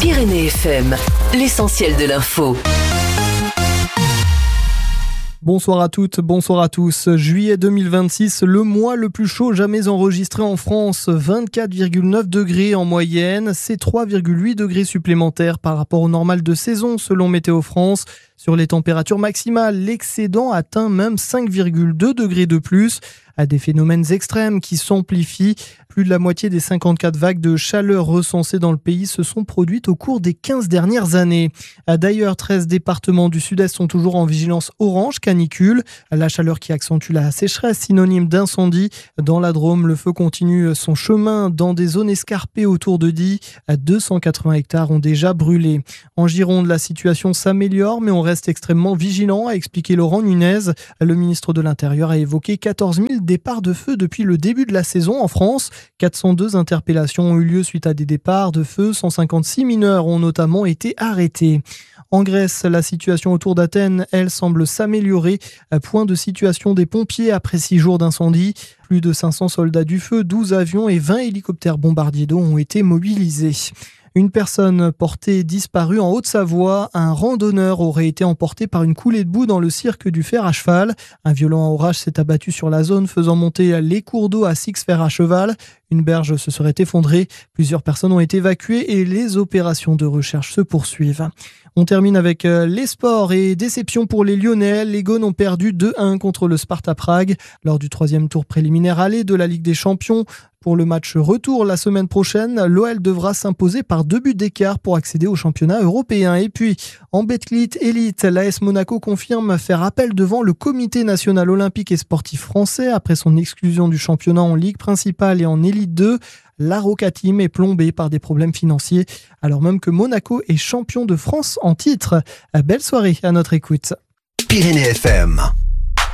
Pyrénées FM, l'essentiel de l'info. Bonsoir à toutes, bonsoir à tous. Juillet 2026, le mois le plus chaud jamais enregistré en France. 24,9 degrés en moyenne. C'est 3,8 degrés supplémentaires par rapport au normal de saison selon Météo France. Sur les températures maximales, l'excédent atteint même 5,2 degrés de plus. À des phénomènes extrêmes qui s'amplifient. Plus de la moitié des 54 vagues de chaleur recensées dans le pays se sont produites au cours des 15 dernières années. D'ailleurs, 13 départements du sud-est sont toujours en vigilance orange canicule. La chaleur qui accentue la sécheresse, synonyme d'incendie. Dans la Drôme, le feu continue son chemin dans des zones escarpées autour de Die. 280 hectares ont déjà brûlé. En Gironde, la situation s'améliore, mais on reste extrêmement vigilant, a expliqué Laurent Nunez. Le ministre de l'Intérieur a évoqué 14 000 départs de feu depuis le début de la saison en France. 402 interpellations ont eu lieu suite à des départs de feu. 156 mineurs ont notamment été arrêtés. En Grèce, la situation autour d'Athènes, elle, semble s'améliorer. Point de situation des pompiers après 6 jours d'incendie. Plus de 500 soldats du feu, 12 avions et 20 hélicoptères bombardiers d'eau ont été mobilisés. Une personne portée disparue en Haute-Savoie. Un randonneur aurait été emporté par une coulée de boue dans le cirque du fer à cheval. Un violent orage s'est abattu sur la zone, faisant monter les cours d'eau à Six Fer à cheval. Une berge se serait effondrée. Plusieurs personnes ont été évacuées et les opérations de recherche se poursuivent. On termine avec les sports et déception pour les Lyonnais. Les Gaunes ont perdu 2-1 contre le Sparta Prague lors du 3e tour préliminaire aller de la Ligue des Champions. Pour le match retour la semaine prochaine, l'OL devra s'imposer par 2 buts d'écart pour accéder au championnat européen. Et puis, en Betclic Elite, l'AS Monaco confirme faire appel devant le Comité national olympique et sportif français après son exclusion du championnat en Ligue principale et en Élite 2. La Roca Team est plombée par des problèmes financiers, alors même que Monaco est champion de France en titre. Belle soirée à notre écoute. Pyrénées FM.